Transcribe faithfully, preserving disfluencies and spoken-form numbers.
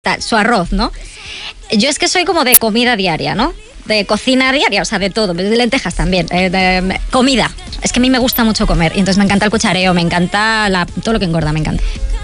tal, su arroz, ¿no? Yo es que soy como de comida diaria, ¿no? De cocina diaria, o sea, de todo, de lentejas también, eh, de comida. Es que a mí me gusta mucho comer y entonces me encanta el cuchareo, me encanta la, todo lo que engorda, me encanta.